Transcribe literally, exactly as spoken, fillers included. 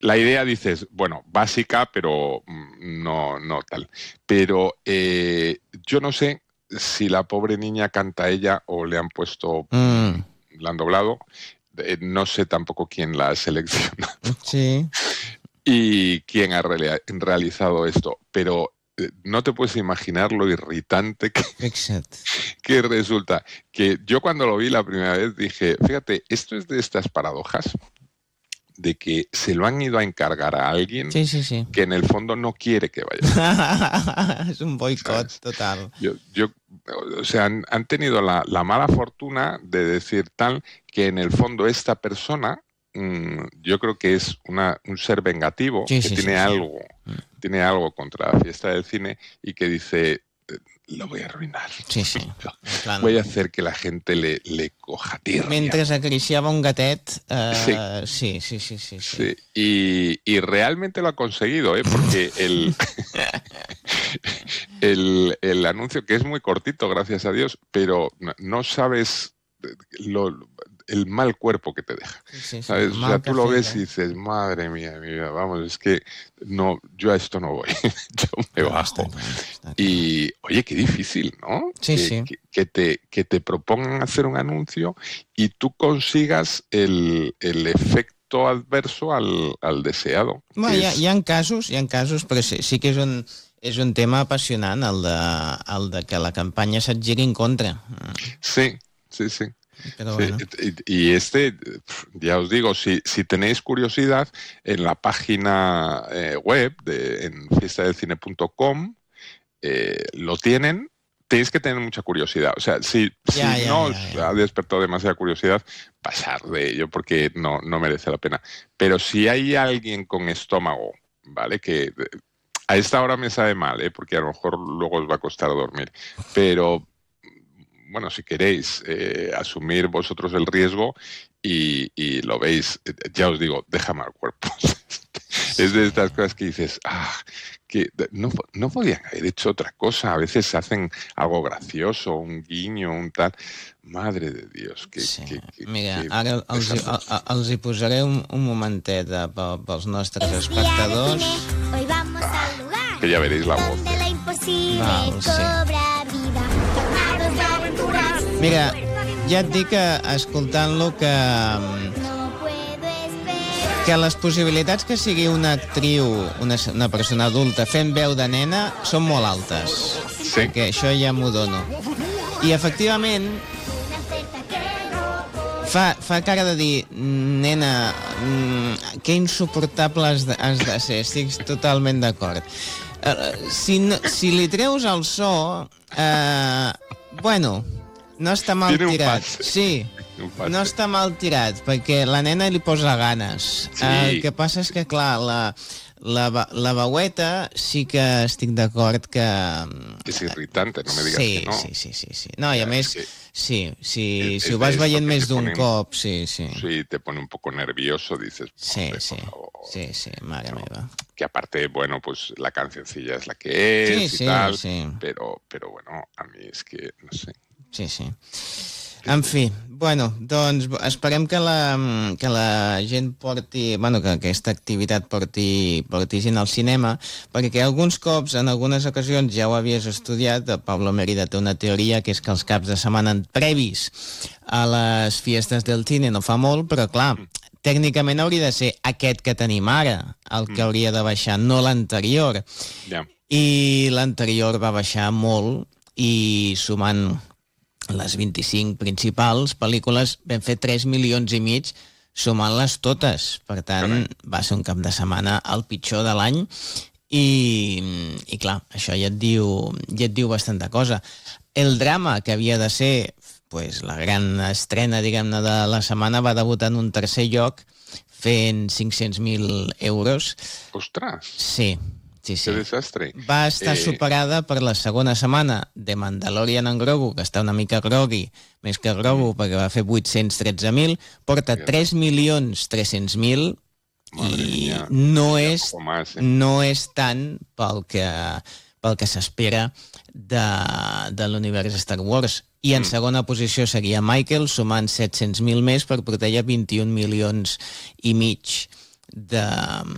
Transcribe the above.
la idea dices, bueno, básica, pero no, no tal. Pero eh, yo no sé si la pobre niña canta ella o le han puesto, Mm. mmm, la han doblado. Eh, no sé tampoco quién la ha seleccionado Sí. y quién ha reali- realizado esto, pero eh, no te puedes imaginar lo irritante que, Fixa't. que resulta. Que yo cuando lo vi la primera vez dije, fíjate, esto es de estas paradojas de que se lo han ido a encargar a alguien Sí, sí, sí. que en el fondo no quiere que vaya. És un boicot ¿Sabes? total. Yo, yo, o sea, han, han tenido la, la mala fortuna de decir tal que en el fondo esta persona, mmm, yo creo que es una, un ser vengativo Sí, que sí, sí, tiene sí. algo, tiene algo contra la fiesta del cine y que dice, eh, lo voy a arruinar. Sí, sí. Plan, Voy a hacer que la gente le, le coja tirria. mentre acariciava un gatet, Sí. eh, sí, sí, sí, sí, sí. Sí, y, y realmente lo ha conseguido, ¿eh? Porque el, el, el anuncio, que es muy cortito, gracias a Dios, pero no, no sabes lo, el mal cuerpo que te deja. Sí, sí, sí, ¿Sabes? el O mal sea, que tú lo ves feta. y dices, madre mía, mi vida, vamos, es que no, yo a esto no voy, yo me No, bajo. està clar, està clar. Y, oye, qué difícil, ¿no? Sí, que, sí. Que, que, te, que te propongan hacer un anuncio y tú consigas el, el efecto adverso al, al deseado. Bueno, que hi, ha, es... hi ha casos, hi ha casos, però sí, sí que és un, és un tema apassionant, el de, el de que la campanya se't giri en contra. Sí, sí, sí. Pero Sí, bueno. y, y este, ya os digo, si, si tenéis curiosidad, en la página eh, web, de, en fiesta del cine punto com, eh, lo tienen. Tenéis que tener mucha curiosidad. O sea, si, Ya, si ya, no ya, os ya. ha despertado demasiada curiosidad, pasar de ello porque no, no merece la pena. Pero si hay alguien con estómago, ¿vale? Que a esta hora me sabe mal, ¿eh? Porque a lo mejor luego os va a costar dormir. Pero bueno, si queréis eh, asumir vosotros el riesgo y, y lo veis, ya os digo, deja mal cuerpo. Es de estas cosas que dices, ah, que no, no podían haber hecho otra cosa. A veces hacen algo gracioso, un guiño, un tal. Madre de Dios, que, Sí. que, que, Mira, que ara els, hi- a- a- els hi posaré un, un momentet eh, pe- pels nostres espectadors. Hoy vamos al lugar que ya veréis la voz. donde la imposible Val, sí. cobra vida. Tornados de aventuras. Mira, ja et dic que escoltant-lo que, No puedo esperar. que les possibilitats que sigui una actriu, una, una persona adulta fent veu de nena són molt altes. Sí. Que això ja m'ho dono. I efectivament Una oferta que no fa, fa cara de dir, nena, mm, que insuportable has de, has de ser, estic totalment d'acord. Uh, si, no, si li treus el so, uh, bueno, no està mal Tiene un tirat. pase. Sí, Un pase. no està mal tirat, perquè la nena li posa ganes. Sí. Uh, el que passa és que, clar, la, la, ve- la veueta sí que estic d'acord que... Es irritante, no me digas sí, que no. sí, sí, sí, sí. No, i Ya, a més, es que sí, sí, es- si es ho de vas esto veient que més te d'un ponen- cop, sí, sí. Sí, te pone un poco nervioso, dices, Sí, "Hombre, sí, por favor". sí, sí, mare No. meva. Que aparte, bueno, pues la cancioncilla es la que es Sí, y sí, tal, sí. pero, pero bueno, a mí es que, no sé. Sí, sí. En fi, bueno, doncs esperem que la, que la gent porti, bueno, que aquesta activitat porti, porti gent al cinema, perquè alguns cops, en algunes ocasions, ja ho havies estudiat, el Pablo Mérida té una teoria, que és que els caps de setmana previs a les fiestes del cine no fa molt, però clar, tècnicament hauria de ser aquest que tenim ara, el que hauria de baixar, no l'anterior. Ya. I l'anterior va baixar molt i sumant les vint-i-cinc principals pel·lícules vam fer tres milions i mig sumant-les totes. Per tant, Carai. va ser un cap de setmana el pitjor de l'any i, i clar, això ja et diu, ja et diu bastanta cosa. El drama que havia de ser pues, la gran estrena, diguem-ne, de la setmana va debutar en un tercer lloc fent cinc-cents mil euros. Ostras, Sí, sí, sí. qué desastre. Va estar Eh, superada per la segona setmana de Mandalorian en Grogu, que està una mica grogui, més que Grogu, perquè va fer vuit-cents tretze mil, porta Fíjate. tres milions tres-cents mil Madre i mía, no ya és, poco más, ¿eh? no és tant pel que, pel que s'espera de, de l'univers Star Wars. I en Mm. segona posició seguia Michael, sumant set-cents mil més per portar ja vint-i-un milions i mig de,